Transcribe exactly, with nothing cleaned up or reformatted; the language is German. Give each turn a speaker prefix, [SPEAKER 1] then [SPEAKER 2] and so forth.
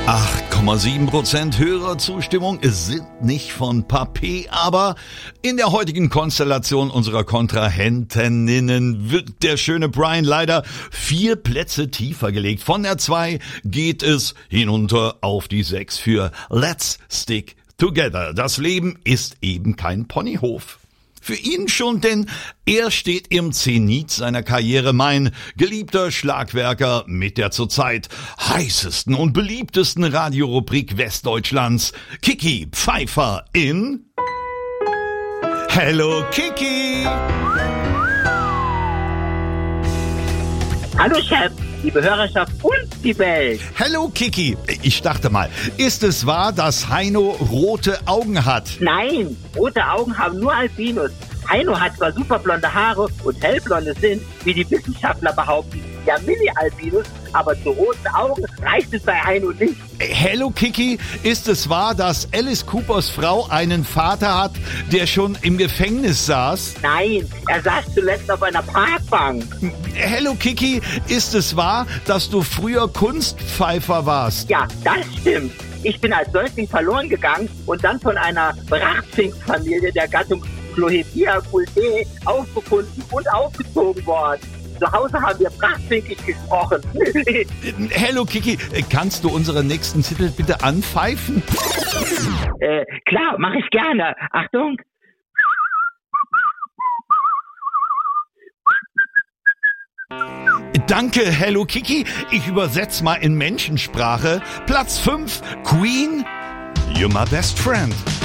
[SPEAKER 1] acht Komma sieben Prozent Hörerzustimmung sind nicht von Papier, aber in der heutigen Konstellation unserer Kontrahentinnen wird der schöne Brian leider vier Plätze tiefer gelegt. Von der zwei geht es hinunter auf die sechs für Let's Stick Together. Das Leben ist eben kein Ponyhof. Für ihn schon, denn er steht im Zenit seiner Karriere, mein geliebter Schlagwerker mit der zurzeit heißesten und beliebtesten Radiorubrik Westdeutschlands, Kiki Pfeiffer in Hello Kiki!
[SPEAKER 2] Hallo Chef, liebe Hörerschaft und die Welt.
[SPEAKER 1] Hello Kiki, ich dachte mal, ist es wahr, dass Heino rote Augen hat?
[SPEAKER 2] Nein, rote Augen haben nur Albinos. Heino hat zwar superblonde Haare und hellblonde sind, wie die Wissenschaftler behaupten, ja Mini-Albinos, aber zu roten Augen reicht es bei Heino nicht.
[SPEAKER 1] Hello Kiki, ist es wahr, dass Alice Coopers Frau einen Vater hat, der schon im Gefängnis saß?
[SPEAKER 2] Nein, er saß zuletzt auf einer Parkbank.
[SPEAKER 1] Hello Kiki, ist es wahr, dass du früher Kunstpfeifer warst?
[SPEAKER 2] Ja, das stimmt. Ich bin als Säugling verloren gegangen und dann von einer Brachfink-Familie der Gattung Clohepia-Guldae aufgefunden und aufgezogen worden. Zu Hause haben wir Brachfinkisch gesprochen.
[SPEAKER 1] Hello Kiki, kannst du unseren nächsten Titel bitte anpfeifen?
[SPEAKER 2] Äh, klar, mache ich gerne. Achtung.
[SPEAKER 1] Danke, Hello Kiki. Ich übersetze mal in Menschensprache. Platz fünf, Queen, You're My Best Friend.